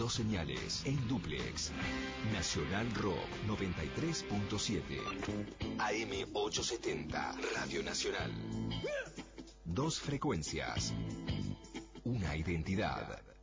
Dos señales en dúplex. Nacional Rock 93.7. AM 870. Radio Nacional. Dos frecuencias. Una identidad.